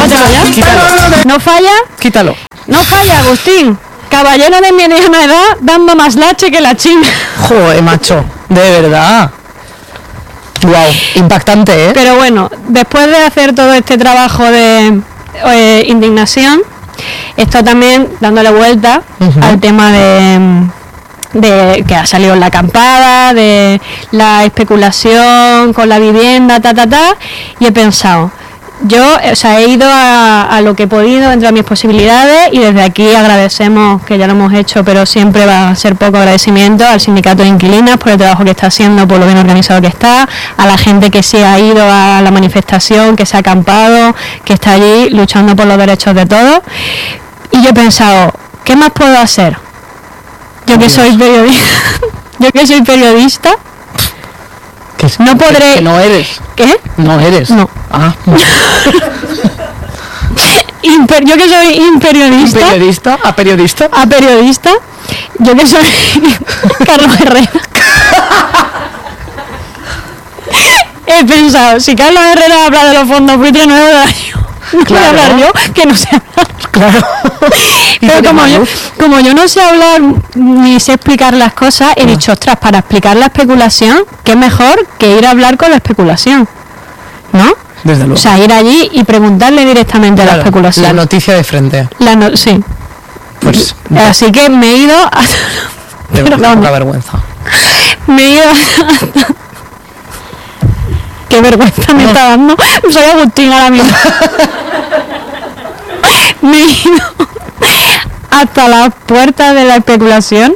Quítalo ya. Quítalo. ¿No falla? Quítalo. No falla, Agustín. Caballero de mediana edad dando más lache que la china. Joder, macho. De verdad. Wow, impactante, ¿eh? Pero bueno, después de hacer todo este trabajo de indignación, esto también dándole vuelta al tema de que ha salido en la acampada, de la especulación con la vivienda, y he pensado, yo, he ido a lo que he podido dentro de mis posibilidades, y desde aquí agradecemos, que ya lo hemos hecho, pero siempre va a ser poco agradecimiento al sindicato de inquilinas por el trabajo que está haciendo, por lo bien organizado que está, a la gente que sí ha ido a la manifestación, que se ha acampado, que está allí luchando por los derechos de todos. Y yo he pensado, ¿qué más puedo hacer? Yo que soy periodista, no podré... Que no eres. ¿Qué? No eres. No. Ah. Yo que soy imperiodista. ¿Periodista? ¿A periodista? A periodista. Yo que soy Carlos Herrera. He pensado, si Carlos Herrera habla de los fondos buitres, no voy a Claro. hablar yo, que no sé hablar. Claro. Pero como yo no sé hablar ni sé explicar las cosas, he dicho, ostras, para explicar la especulación, qué mejor que ir a hablar con la especulación, ¿no? Desde luego. O sea, ir allí y preguntarle directamente a la especulación. La noticia de frente. Sí. Pues. Así que me he ido a... De poca vergüenza. Me he ido a... Qué vergüenza me está dando. Soy Agustín ahora mismo. Me he ido hasta las puertas de la especulación.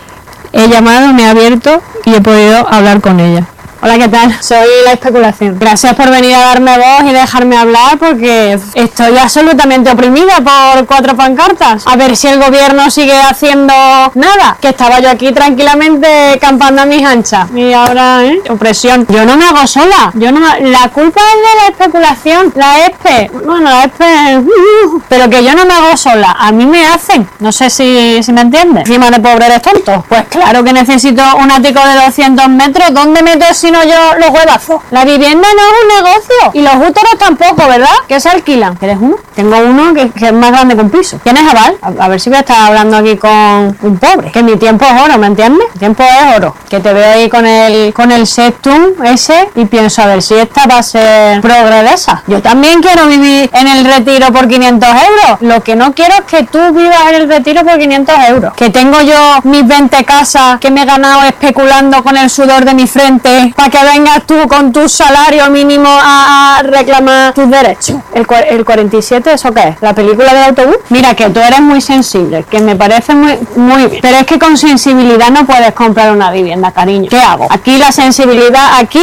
He llamado, me he abierto y he podido hablar con ella. Hola, ¿qué tal? Soy la especulación. Gracias por venir a darme voz y dejarme hablar, porque estoy absolutamente oprimida por 4 pancartas. A ver si el gobierno sigue haciendo nada, que estaba yo aquí tranquilamente campando a mis anchas. Y ahora, opresión. Yo no me hago sola. La culpa es de la especulación, la ESPE. Bueno, la ESPE... Pero que yo no me hago sola. A mí me hacen. No sé si me entiendes. Encima de pobres tontos. Pues claro que necesito un ático de 200 metros. ¿Dónde meto si no yo los huevazos? La vivienda no es un negocio, y los úteros tampoco, ¿verdad? Que se alquilan. ¿Eres uno? Tengo uno que es más grande que un piso. ¿Tienes aval? A ver si voy a estar hablando aquí con un pobre. Que mi tiempo es oro, ¿me entiendes? Mi tiempo es oro. Que te veo ahí con el Sextum ese y pienso, a ver si esta va a ser progresa. Yo también quiero vivir en el Retiro por 500 euros. Lo que no quiero es que tú vivas en el Retiro por 500 euros. Que tengo yo mis 20 casas que me he ganado especulando con el sudor de mi frente, para que vengas tú con tu salario mínimo a reclamar tus derechos. El 47, ¿eso qué es? ¿La película del autobús? Mira, que tú eres muy sensible, que me parece muy bien. Pero es que con sensibilidad no puedes comprar una vivienda, cariño. ¿Qué hago? Aquí la sensibilidad, aquí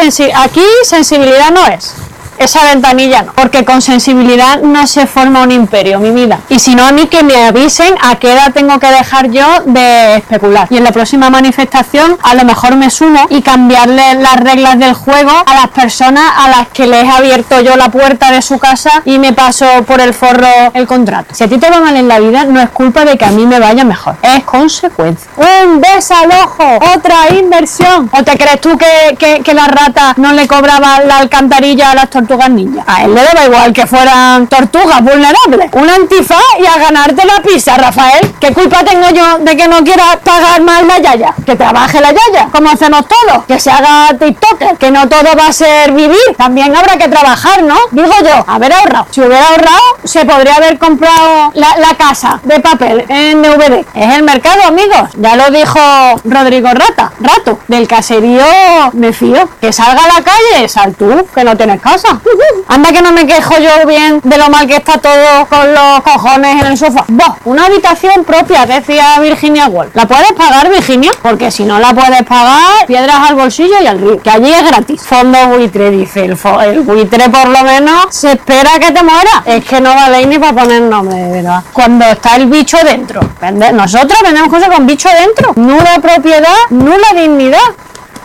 sensibilidad no es. Esa ventanilla no, porque con sensibilidad no se forma un imperio, mi vida. Y si no, a mí que me avisen a qué edad tengo que dejar yo de especular. Y en la próxima manifestación a lo mejor me sumo y cambiarle las reglas del juego a las personas a las que les he abierto yo la puerta de su casa y me paso por el forro el contrato. Si a ti te va mal en la vida, no es culpa de que a mí me vaya mejor, es consecuencia. Un desalojo, otra inversión. ¿O te crees tú que la rata no le cobraba la alcantarilla a las tortugas ninja? A él le daba igual que fueran tortugas vulnerables. Un antifaz y a ganarte la pizza, Rafael. ¿Qué culpa tengo yo de que no quieras pagar más la yaya? Que trabaje la yaya, como hacemos todos. Que se haga TikToker. Que no todo va a ser vivir. También habrá que trabajar, ¿no? Digo yo, haber ahorrado. Si hubiera ahorrado, se podría haber comprado la casa de papel en DVD. Es el mercado, amigos. Ya lo dijo Rodrigo Rato. Del caserío me fío. Que salga a la calle, sal tú, que no tienes casa. Anda que no me quejo yo bien de lo mal que está todo con los cojones en el sofá. Una habitación propia, decía Virginia Woolf. ¿La puedes pagar, Virginia? Porque si no la puedes pagar, piedras al bolsillo y al río, que allí es gratis. Fondo buitre, dice el buitre, por lo menos se espera que te muera. Es que no vale ni para poner nombre, de verdad. Cuando está el bicho dentro, nosotros vendemos cosas con bicho dentro. Nula propiedad, nula dignidad.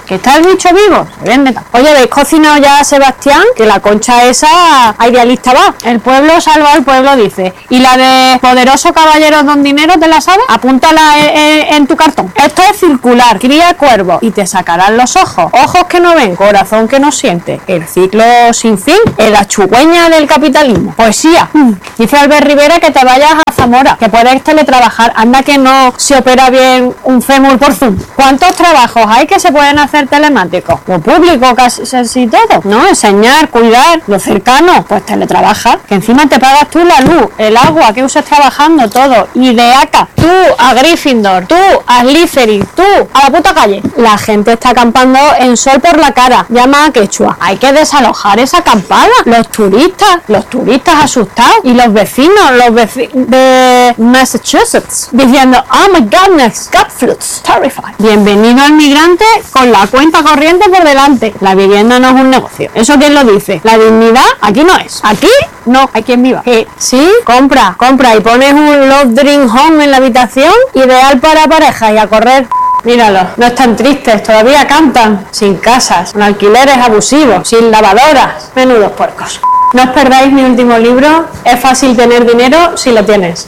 ¿Que está el bicho vivo? Se vende. Oye, ¿habéis cocinado ya a Sebastián? Que la concha esa a idealista va. El pueblo salva al pueblo, dice. ¿Y la de poderoso caballero don dinero te la sabes? Apúntala en tu cartón. Esto es circular. Cría cuervo y te sacarán los ojos. Ojos que no ven, corazón que no siente. El ciclo sin fin. La chugüeña del capitalismo. Poesía. Dice Albert Rivera que te vayas a Zamora, que puedes teletrabajar. Anda que no se opera bien un fémur por Zoom. ¿Cuántos trabajos hay que se pueden hacer telemáticos? Lo público casi todo, ¿no? Enseñar, cuidar, lo cercano, pues teletrabajar. Que encima te pagas tú la luz, el agua que uses trabajando, todo. Y de acá, tú a Gryffindor, tú a Slytherin, tú a la puta calle. La gente está acampando en sol por la cara. Llama a Quechua. Hay que desalojar esa acampada. Los turistas asustados. Y los vecinos de Massachusetts diciendo, oh my goodness, Godfluts, terrified. Bienvenido al migrante con la cuenta corriente por delante. La vivienda no es un negocio. ¿Eso quién lo dice? La dignidad aquí no es. Aquí no hay quien viva. Sí, compra y pones un Love Dream Home en la habitación, ideal para pareja y a correr. Míralo, no están tristes, todavía cantan, sin casas, con alquileres abusivos, sin lavadoras, menudos puercos. No os perdáis mi último libro, Es fácil tener dinero si lo tienes.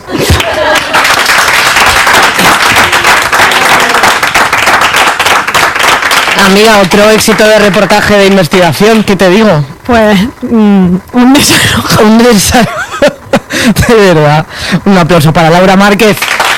Amiga, otro éxito de reportaje de investigación, ¿qué te digo? Pues, un desarrollo. Un desarrollo. De verdad. Un aplauso para Laura Márquez.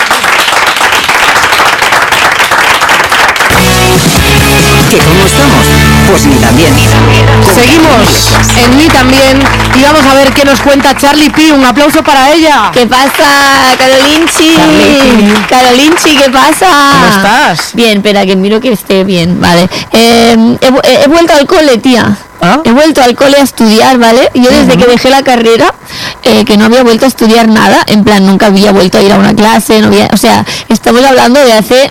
¿Que cómo estamos? Pues ni también. Seguimos en Ni También y vamos a ver qué nos cuenta Charlie P. Un aplauso para ella. ¿Qué pasa, Carolinchi? Carolinchi, ¿qué pasa? ¿Cómo estás? Bien, espera, que miro que esté bien, vale. He vuelto al cole, tía. ¿Ah? He vuelto al cole a estudiar, ¿vale? Yo desde que dejé la carrera, que no había vuelto a estudiar nada, en plan, nunca había vuelto a ir a una clase, o sea, estamos hablando de hace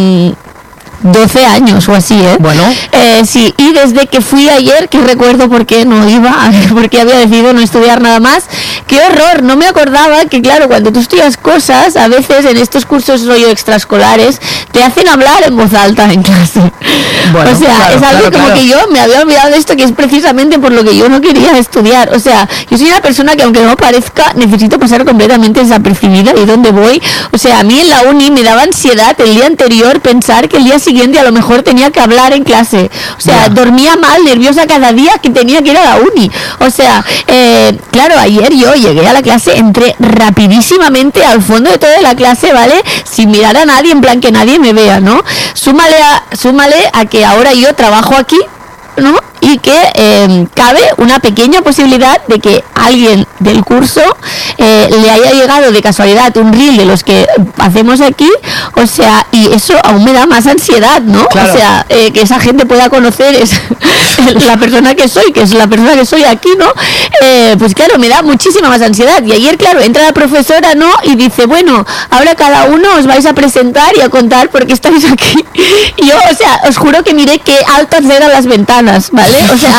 12 años o así, ¿eh? Bueno. Sí, y desde que fui ayer, que recuerdo por qué no iba, porque había decidido no estudiar nada más. ¡Qué horror! No me acordaba que, claro, cuando tú estudias cosas, a veces en estos cursos rollo extraescolares, te hacen hablar en voz alta en clase. Bueno, o sea, claro, es algo como que yo me había olvidado de esto, que es precisamente por lo que yo no quería estudiar. O sea, yo soy una persona que, aunque no parezca, necesito pasar completamente desapercibida de dónde voy. O sea, a mí en la uni me daba ansiedad el día anterior pensar que el día siguiente a lo mejor tenía que hablar en clase. O sea, dormía mal, nerviosa cada día que tenía que ir a la uni. O sea, claro, ayer yo llegué a la clase, entré rapidísimamente al fondo de toda la clase, ¿vale? Sin mirar a nadie, en plan que nadie me vea, ¿no? Súmale a que ahora yo trabajo aquí, ¿no? Y que cabe una pequeña posibilidad de que alguien del curso le haya llegado de casualidad un reel de los que hacemos aquí, o sea, y eso aún me da más ansiedad, ¿no? Claro. O sea, que esa gente pueda conocer la persona que soy, que es la persona que soy aquí, ¿no? Pues claro, me da muchísima más ansiedad. Y ayer, claro, entra la profesora, ¿no? Y dice, bueno, ahora cada uno os vais a presentar y a contar por qué estáis aquí. Y yo, o sea, os juro que miré qué altas eran las ventanas, ¿vale?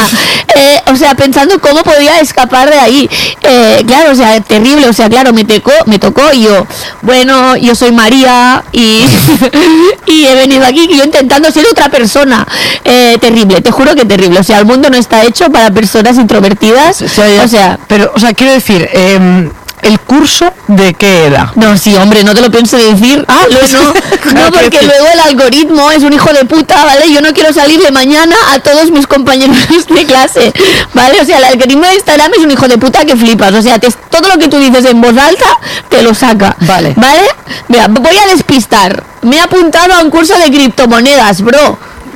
O sea, pensando cómo podía escapar de ahí. Claro, o sea, terrible. O sea, claro, me tocó y yo, bueno, yo soy María y he venido aquí, y yo intentando ser otra persona. Terrible, te juro que terrible. O sea, el mundo no está hecho para personas introvertidas. O sea, pero, o sea, quiero decir, ¿el curso de qué era? no, sí, hombre, no te lo pienso decir. No, porque luego el algoritmo es un hijo de puta, ¿vale? Yo no quiero salirle mañana a todos mis compañeros de clase, ¿vale? O sea, el algoritmo de Instagram es un hijo de puta que flipas. O sea, todo lo que tú dices en voz alta, te lo saca. Vale. ¿Vale? Mira, voy a despistar. Me he apuntado a un curso de criptomonedas, bro.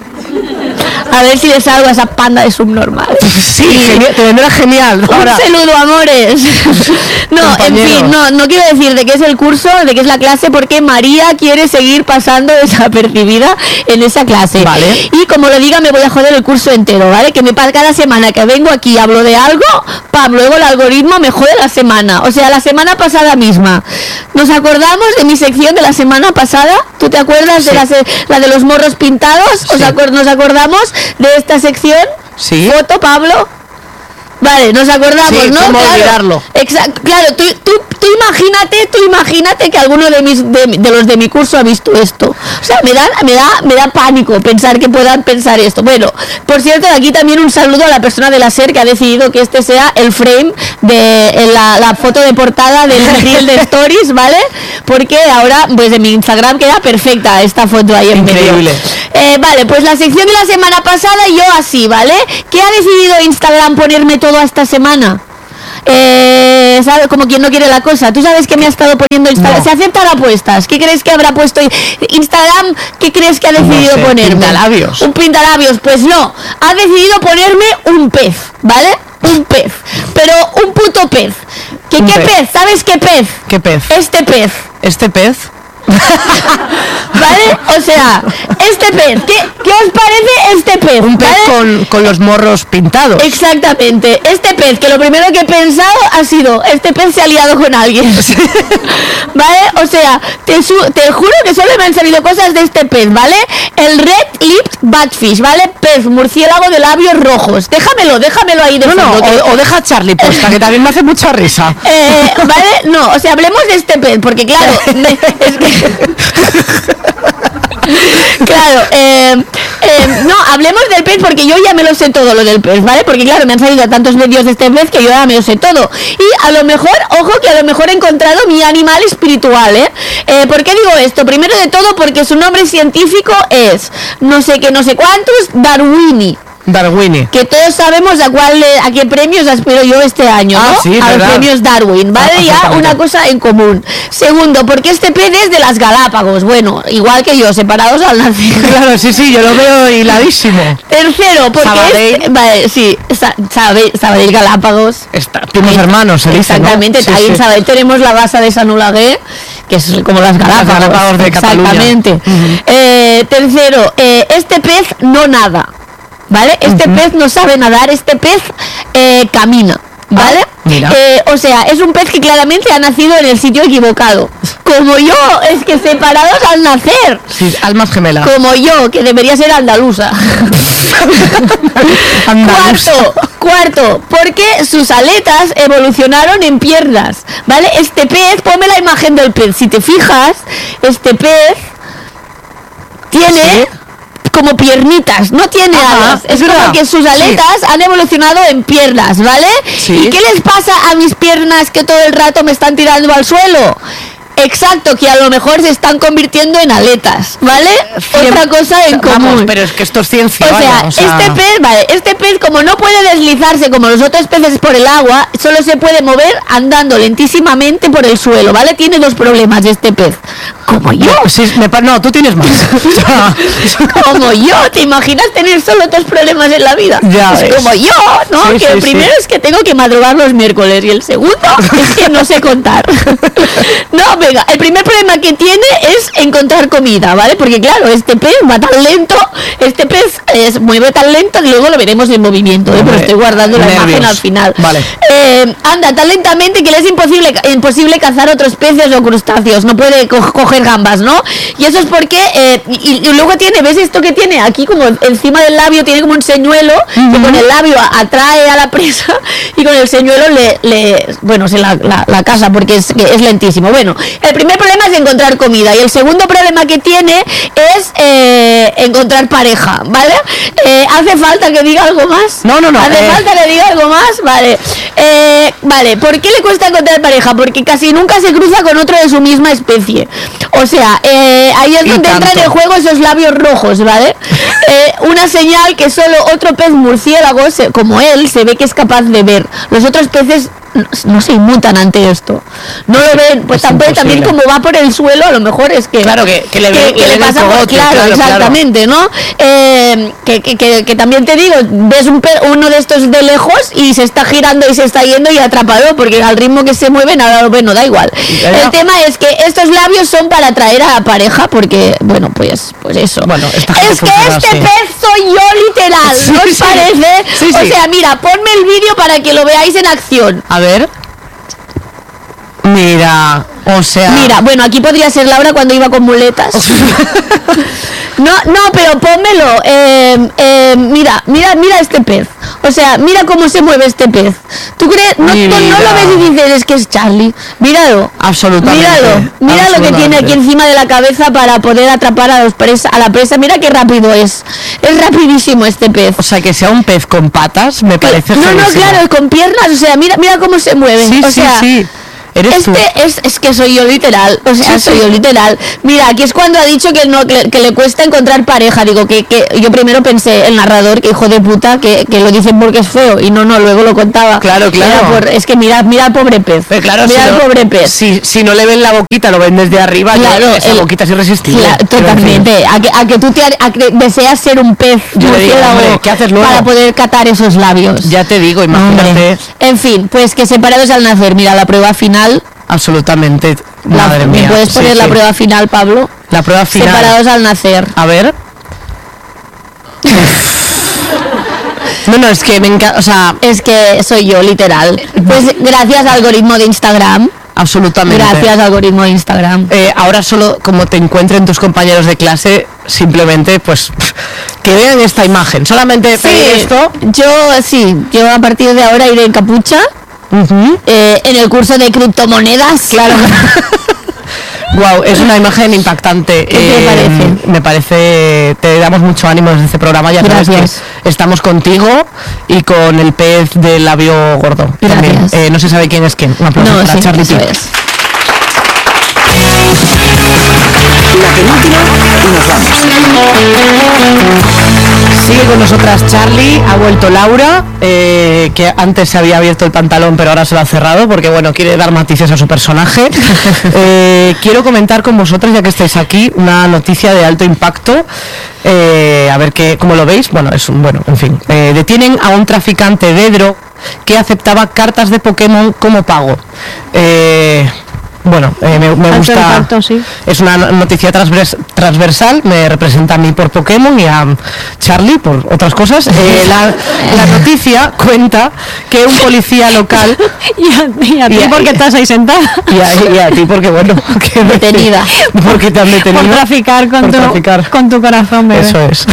A ver si le salgo a esa panda de subnormal. Sí, genial, te vendrá genial. Ahora. Un saludo, amores. No, Compañeros. en fin, no quiero decir de qué es el curso, de qué es la clase, porque María quiere seguir pasando desapercibida en esa clase. Vale. Y como lo diga, me voy a joder el curso entero, ¿vale? Que me pasa cada semana que vengo aquí y hablo de algo, luego el algoritmo me jode la semana. O sea, la semana pasada misma. ¿Nos acordamos de mi sección de la semana pasada? ¿Tú te acuerdas de la de los morros pintados? Sí. ¿Nos acordamos de esta sección? Sí. ¿Foto, Pablo? Vale, nos acordamos, Sí, ¿no? ¿cómo Claro, olvidarlo? exacto, claro, tú tú imagínate que alguno de los de mi curso ha visto esto. O sea, me da pánico pensar que puedan pensar esto. Bueno, por cierto, aquí también un saludo a la persona de la SER que ha decidido que este sea el frame de la foto de portada del reel de Stories, ¿vale? Porque ahora, pues en mi Instagram queda perfecta esta foto ahí en medio. Increíble. Vale, pues la sección de la semana pasada yo así, ¿vale? ¿Qué ha decidido Instagram ponerme todo esta semana? ¿Sabes? Como quien no quiere la cosa. ¿Tú sabes que me ha estado poniendo Instagram? No. ¿Se aceptan apuestas? ¿Qué crees que habrá puesto Instagram? ¿Qué crees que ha decidido ponerme? Pintalabios. Un pintalabios. Pues no, ha decidido ponerme un pez, ¿vale? Un pez, pero un puto pez. ¿Qué pez? ¿Sabes qué pez? ¿Qué pez? Este pez. ¿Este pez? ¿Vale? O sea, este pez, ¿qué os parece este pez? Un pez ¿vale? con los morros pintados. Exactamente, este pez, que lo primero que he pensado ha sido, este pez se ha liado con alguien. ¿Vale? O sea, te juro que solo me han salido cosas de este pez, ¿vale? El Red Lipped Batfish, ¿vale? Pez murciélago de labios rojos. Déjamelo ahí de fondo. O deja a Charlie puesta, que también me hace mucha risa. ¿Vale? No, o sea, hablemos de este pez, porque claro, es que... Claro, no, hablemos del pez porque yo ya me lo sé todo lo del pez, ¿vale? Porque claro, me han salido tantos vídeos de este pez que yo ya me lo sé todo. Y a lo mejor, ojo, que a lo mejor he encontrado mi animal espiritual, ¿por qué digo esto? Primero de todo porque su nombre científico es no sé qué, no sé cuántos, Darwini. Darwini. Que todos sabemos a qué premios aspiro yo este año, ¿no? Sí, a los premios Darwin, ¿vale? Ya una cosa en común. Segundo, porque este pez es de las Galápagos. Bueno, igual que yo, separados al nacer. Claro, sí, yo lo veo hiladísimo. Tercero, porque vale, sí, Sabadell Galápagos. Primos hermanos, se dice, exactamente, ¿no? ahí en Sabadell tenemos la base de San Ulaguer, que es como las Galápagos de Cataluña. Exactamente. Tercero, este pez no nada. ¿Vale? Este pez no sabe nadar, este pez camina, ¿vale? Mira. O sea, es un pez que claramente ha nacido en el sitio equivocado. Como yo, es que separados al nacer. Sí, almas gemelas. Como yo, que debería ser andaluza. Cuarto, porque sus aletas evolucionaron en piernas, ¿vale? Este pez, ponme la imagen del pez. Si te fijas, este pez tiene... como piernitas, no tiene alas. Es como que sus aletas han evolucionado en piernas, ¿vale? Sí. ¿Y qué les pasa a mis piernas que todo el rato me están tirando al suelo? Exacto, que a lo mejor se están convirtiendo en aletas, ¿vale? Otra cosa en común. Vamos, pero es que esto es ciencia. O sea, este pez como no puede deslizarse como los otros peces por el agua, solo se puede mover andando lentísimamente por el suelo, ¿vale? Tiene dos problemas este pez. Como yo. No, tú tienes más. Como yo, ¿te imaginas tener solo dos problemas en la vida? Ya pues como yo, ¿no? Sí, que el primero es que tengo que madrugar los miércoles y el segundo es que no sé contar. No, venga, el primer problema que tiene es encontrar comida, ¿vale? Porque claro, este pez va tan lento, este pez mueve tan lento que luego lo veremos en movimiento, pero estoy guardando la imagen al final. Vale. Anda tan lentamente que le es imposible cazar otros peces o crustáceos, no puede coger gambas, ¿no? Y eso es porque, y luego tiene, ¿ves esto que tiene? Aquí como encima del labio tiene como un señuelo, que con el labio atrae a la presa y con el señuelo bueno, se la casa porque es lentísimo. Bueno, el primer problema es encontrar comida y el segundo problema que tiene es encontrar pareja, ¿vale? ¿Hace falta que diga algo más? No. ¿Hace falta que diga algo más? Vale. Vale, ¿por qué le cuesta encontrar pareja? Porque casi nunca se cruza con otro de su misma especie. O sea, ahí es donde entran en juego esos labios rojos, ¿vale? Una señal que solo otro pez murciélago, como él, se ve que es capaz de ver. Los otros peces no se inmutan ante esto, no lo ven, pues también como va por el suelo, a lo mejor es que claro que le pasa por, claro, exactamente, ¿no? Que también te digo, ves uno de estos de lejos y se está girando y se está yendo y atrapado porque al ritmo que se mueve nada, bueno, da igual. El tema es que estos labios son para atraer a la pareja porque, bueno, pues eso. Bueno, es que este pez soy yo literal, ¿no os parece? Sí. O sea, mira, ponme el vídeo para que lo veáis en acción. A ver. Mira, o sea... Mira, bueno, aquí podría ser Laura cuando iba con muletas. No, pero pónmelo. Mira este pez. O sea, mira cómo se mueve este pez. ¿Tú crees? No lo ves y dices, es que es Charlie. Míralo. Absolutamente. Mira lo que tiene aquí encima de la cabeza para poder atrapar a la presa. Mira qué rápido es. Es rapidísimo este pez. O sea, que sea un pez con patas me parece No, feísimo. claro, con piernas. O sea, mira cómo se mueve. Sí, o sea, sí. Eres tú. Es que soy yo literal, o sea, soy yo literal. Mira, aquí es cuando ha dicho que que le cuesta encontrar pareja. Digo que yo primero pensé, el narrador, que hijo de puta, que lo dicen porque es feo. Y no, luego lo contaba. Claro. Es que mira al pobre pez. Claro, mira al pobre pez. Si no le ven la boquita, lo ven desde arriba, Claro, esa boquita es irresistible. Claro, totalmente. A que tú deseas ser un pez Yo le digo, murciélago hombre, ¿qué haces luego? para poder catar esos labios. Ya te digo, imagínate. Hombre. En fin, pues que separados al nacer. Mira, la prueba final. Absolutamente. Madre mía. ¿Me puedes poner la prueba final, Pablo? La prueba final. Separados al nacer. A ver. No, es que me encanta, o sea... Es que soy yo, literal. Pues gracias al algoritmo de Instagram. Absolutamente. Gracias, algoritmo de Instagram. Ahora solo como te encuentren tus compañeros de clase, simplemente pues que vean esta imagen. Solamente pedir esto. Yo a partir de ahora iré en capucha. En el curso de criptomonedas. Claro. Wow, es una imagen impactante. ¿Qué te parece? Me parece, te damos mucho ánimo desde este programa. Ya sabes que estamos contigo y con el pez del labio gordo. Gracias. También. No se sabe quién es quién. Un aplauso para Charlie eso P. es. La penúltima y nos vamos. Sigue con nosotras Charlie, ha vuelto Laura, que antes se había abierto el pantalón pero ahora se lo ha cerrado porque bueno, quiere dar matices a su personaje. Quiero comentar con vosotros, ya que estáis aquí, una noticia de alto impacto. A ver cómo lo veis. Bueno, en fin. Detienen a un traficante de droga que aceptaba cartas de Pokémon como pago. Me gusta. Impacto, sí. Es una noticia transversal, me representa a mí por Pokémon y a Charlie por otras cosas. La noticia cuenta que un policía local y a ti porque estás ahí sentada, y a ti porque bueno, Detenida. porque te han detenido por traficar con tu corazón, bebé. Eso es.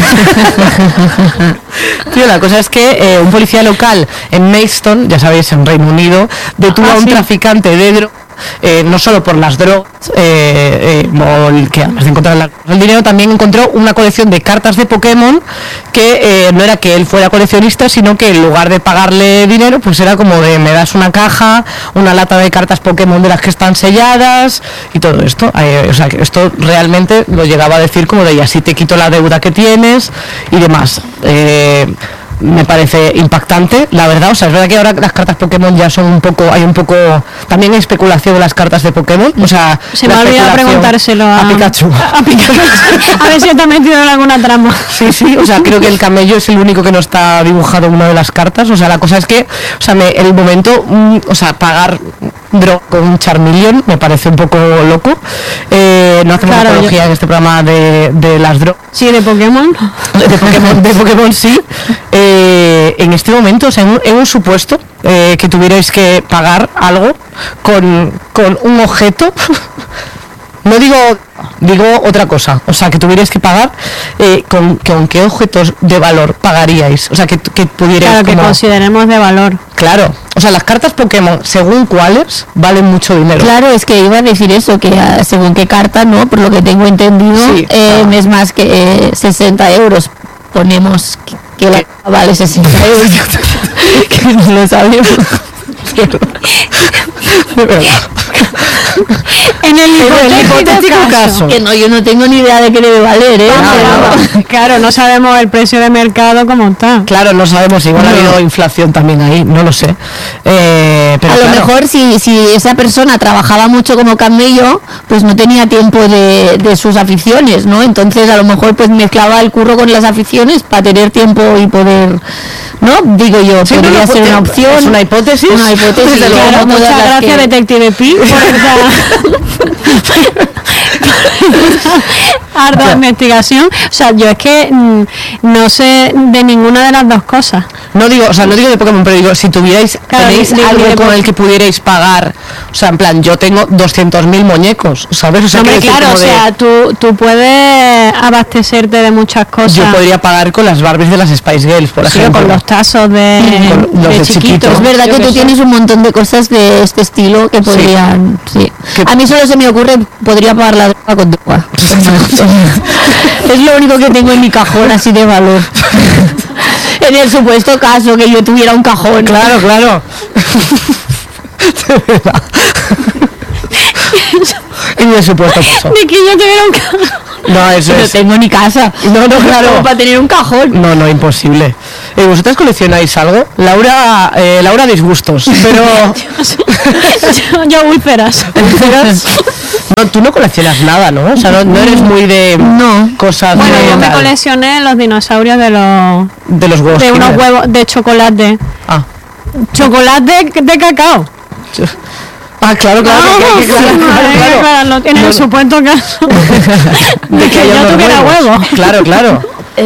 Tío, la cosa es que un policía local en Maidstone, ya sabéis, en Reino Unido, detuvo a un traficante de drogas. No solo por las drogas, que además de encontrar el dinero, también encontró una colección de cartas de Pokémon que no era que él fuera coleccionista, sino que en lugar de pagarle dinero, pues era como de me das una caja, una lata de cartas Pokémon de las que están selladas y todo esto. O sea, que esto realmente lo llegaba a decir como de y así te quito la deuda que tienes y demás. Me parece impactante, la verdad. O sea, es verdad que ahora las cartas Pokémon ya son hay un poco, también hay especulación de las cartas de Pokémon. O sea, se me ha olvidado preguntárselo a Pikachu. A ver si te ha metido en alguna trama. Sí, o sea, creo que el camello es el único que no está dibujado en una de las cartas. O sea, la cosa es que, o sea, el momento, pagar droga con un Charmeleon me parece un poco loco. No hacemos apología en este programa de las drogas. Sí, de Pokémon. De Pokémon sí. En este momento, o sea, en un supuesto que tuvierais que pagar algo con un objeto, no digo otra cosa, o sea, que tuvierais que pagar, ¿con qué objetos de valor pagaríais? O sea, que pudierais... Claro, que consideremos de valor. Claro, o sea, las cartas Pokémon, según cuáles, valen mucho dinero. Claro, es que iba a decir eso, que según qué carta, ¿no? Por lo que tengo entendido, Sí, es más que 60 euros. Ponemos que vale 60 euros. Que no lo sabemos. De verdad. En el hipotético caso. Que no, yo no tengo ni idea de qué debe valer, ¿eh? Claro, no sabemos el precio de mercado como está. Claro, no sabemos, igual ha habido inflación también ahí, no lo sé. Pero a lo mejor si esa persona trabajaba mucho como camello, pues no tenía tiempo de sus aficiones, ¿no? Entonces a lo mejor pues mezclaba el curro con las aficiones para tener tiempo y poder, ¿no? Digo yo, sí, podría ser una opción. Es una hipótesis. Una hipótesis. Desde luego, Claro, muchas gracias, Detective Pi, ardua investigación. O sea, yo es que no sé de ninguna de las dos cosas. No digo de Pokémon, pero digo, si tuvierais, Claro, tenéis digo, algo con el que pudierais pagar, o sea, en plan, yo tengo 200.000 muñecos, ¿sabes? O sea, Hombre, quiero decir, claro, o como de- sea, tú puedes abastecerte de muchas cosas. yo podría pagar con las Barbies de las Spice Girls, por Sí, ejemplo. con los tazos de Con los de chiquito. Es verdad Yo que qué tú sé. tienes un montón de cosas de este estilo que podrían... Sí. Que- A mí solo se me ocurre, podría pagar la droga con droga. Es lo único que tengo en mi cajón así de valor. En el supuesto caso que yo tuviera un cajón. Claro, claro. De verdad. En el supuesto caso. De que yo tuviera un cajón. No, eso No es. tengo ni casa. No, claro. Como para tener un cajón. No, imposible. ¿Vosotras coleccionáis algo? Laura disgustos, pero... yo úlceras. No, tú no coleccionas nada, ¿no? O sea, no eres muy de No. cosas Bueno, de, yo me tal, coleccioné los dinosaurios de los huevos unos Kinder. huevos de chocolate. Ah. Chocolate de cacao. Ah, claro, claro. No, que- claro, hay que claro. aclararlo. En el supuesto caso De que haya yo unos tuviera huevos. Claro, claro.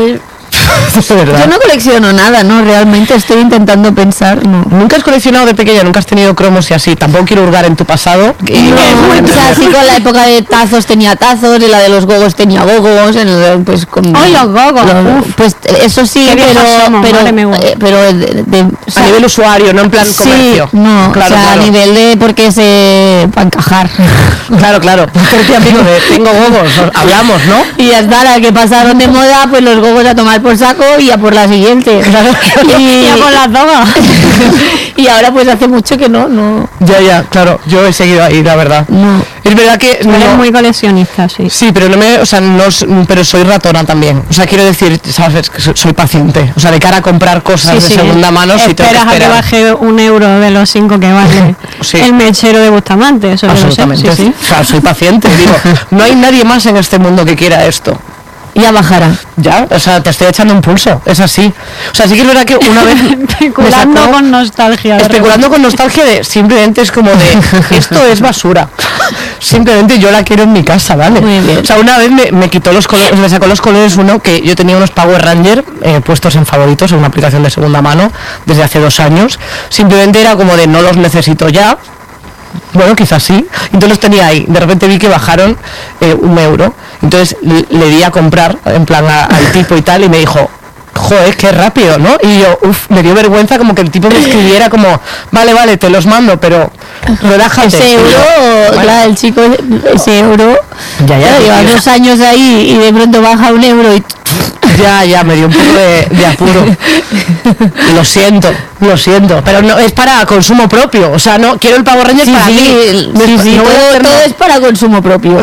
De verdad. Yo no colecciono nada, ¿no? Realmente estoy intentando pensar, no. ¿Nunca has coleccionado de pequeña? ¿Nunca has tenido cromos y así? Tampoco quiero hurgar en tu pasado. No, o sea, sí, con la época de tazos tenía tazos, y la de los gogos tenía gogos, pues con... ¡Ay, los gogos! Uf. Pues eso sí, Qué viejas somos, madre mía. pero o A sea, nivel usuario, no en plan sí, comercio. no, Claro, o sea, claro. a nivel de porque se... para encajar. Claro, claro. Porque amigo de tengo gogos, hablamos, ¿no? Y ya está, la que pasaron de moda, pues los gogos a tomar por saco y a por la siguiente. Y a por las drogas. Y ahora pues hace mucho que no. Ya, claro. Yo he seguido ahí, la verdad. No. Es verdad que Eres no- muy coleccionista, sí. Sí, pero pero soy ratona también. O sea, quiero decir, sabes, que soy paciente. O sea, de cara a comprar cosas de segunda mano, sí tengo que Esperas a que esperar. baje €1 de los 5 que vale Sí. el mechero de Bustamante, eso yo lo sé. Absolutamente. Sí, sí. O sea, soy paciente. Digo, no hay nadie más en este mundo que quiera esto. Ya bajará. Ya, o sea, te estoy echando un pulso, es así. O sea, sí que es verdad que una vez me Especulando sacó- con nostalgia. de especulando con nostalgia de simplemente es como de esto es basura. Simplemente yo la quiero en mi casa, ¿vale? Muy bien. O sea, una vez me quitó los colores, me sacó los colores uno que yo tenía unos Power Ranger puestos en favoritos en una aplicación de segunda mano desde hace 2 años. Simplemente era como de no los necesito ya. Bueno, quizás sí. Entonces los tenía ahí. De repente vi que bajaron €1. Entonces le di a comprar, en plan al tipo y tal, y me dijo, joder, qué rápido, ¿no? Y yo, me dio vergüenza como que el tipo me escribiera como, vale, te los mando, pero relájate. Ese Y yo, euro, bueno, claro, el chico, ese euro, Ya, lleva tío. 2 años ahí y de pronto baja €1 y ya, me dio un poco de apuro. Lo siento, pero no es para consumo propio. O sea, no quiero el Power Ranger para mí. sí, No voy a todo, hacer todo nada. es para consumo propio.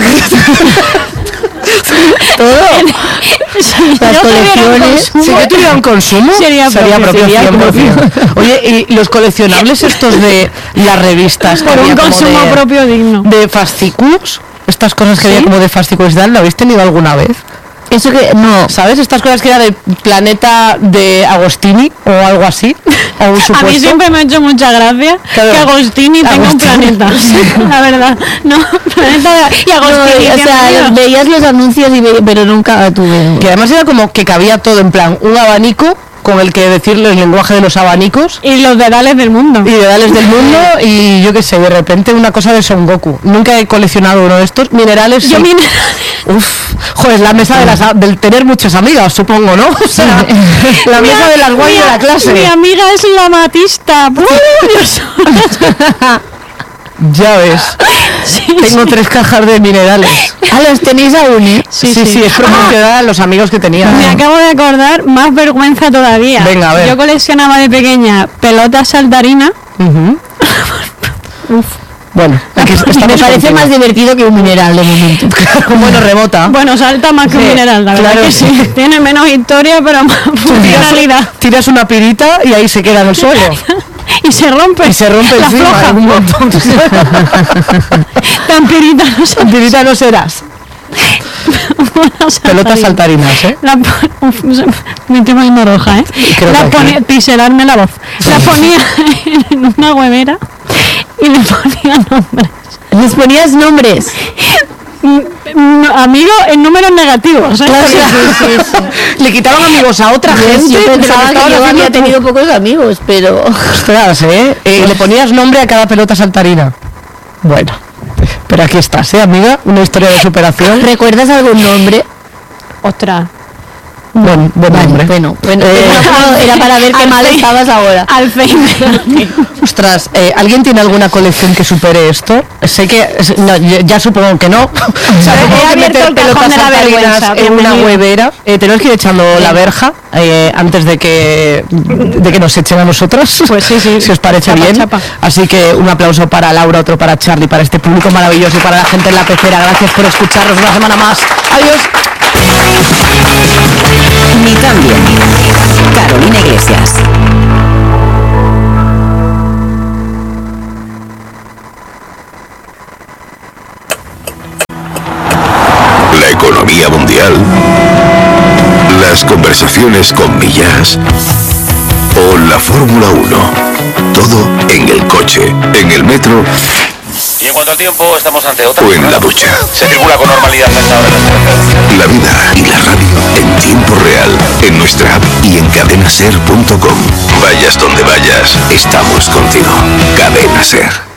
Todo. Las yo tuviera un colecciones. consumo- Si yo tuviera un consumo, Sería propio, sería 100%. Oye, ¿y los coleccionables estos de las revistas? que Por había un como consumo de- propio digno. de fascículos? Estas cosas que había como de fascículos y tal, ¿lo habéis tenido alguna vez? Eso que no. ¿Sabes? Estas cosas que era del planeta de Agostini o algo así. O un A mí supuesto. siempre me ha hecho mucha gracia Claro. que Agostini tenga un Agostini. planeta. La verdad. No, planeta y No, Agostini. o sea, bienvenido. veías los anuncios pero nunca tuve. Que además era como que cabía todo en plan un abanico con el que decirle el lenguaje de los abanicos Y los dedales del mundo. y dedales del mundo y yo qué sé, de repente una cosa de Son Goku. Nunca he coleccionado uno de estos. Minerales Yo sí. minerales. Uf, joder, la mesa del tener muchas amigas, supongo, ¿no? O sea, la mesa de las guays de la clase. Mi amiga es la matista. Dios. Ya ves, Sí, tengo 3 cajas de minerales. Los tenéis aún, ¿eh? Sí, es proporcional a los amigos que tenía. Me acabo de acordar, más vergüenza todavía. Venga, a ver. Yo coleccionaba de pequeña pelotas saltarinas. Ujú. Bueno, aquí Me estamos parece contigo. más divertido que un mineral de momento. Bueno, remota. Bueno, salta más que un Sí, mineral, la verdad claro. que sí. Tiene menos historia, pero más funcionalidad. Tiras una pirita y ahí se queda en el suelo. Y se rompe. Y se rompe la encima, floja. un montón. Tan pirita, no sé. Pirita no serás. Pelotas saltarinas, ¿eh? Me estoy poniendo roja, ¿eh? Creo La que ponía, aquí. piselarme la voz. La ponía en una huevera y le ponía nombres. Les ponías nombres. amigo en números negativos. Claro, sí. Le quitaban amigos a otra gente. Yo pensaba que yo había tenido pocos amigos, pero... Ostras, le ponías nombre a cada pelota saltarina. Bueno, pero aquí estás, amiga, una historia de superación. ¿Recuerdas algún nombre? Ostras. Buen nombre. Bueno, era para ver qué mal estabas ahora. Alzheimer. Ostras, ¿alguien tiene alguna colección que supere esto? Sé que, no, ya supongo que no. O sea, supongo que meter pelotas saltarinas en una huevera. Tenemos que ir echando la verja antes de que nos echen a nosotros. Pues sí, si os parece bien. Chapa. Así que un aplauso para Laura, otro para Charlie, para este público maravilloso y para la gente en la pecera. Gracias por escucharnos una semana más. Adiós. Ni tan bien. Carolina Iglesias. La economía mundial, las conversaciones con Millás o la Fórmula 1. Todo en el coche, en el metro. Y en cuanto al tiempo, estamos ante otra. O en la ducha. Se circula con normalidad hasta ahora en las carreteras. La vida y la radio en tiempo real, en nuestra app y en cadenaser.com. Vayas donde vayas, estamos contigo. Cadena Ser.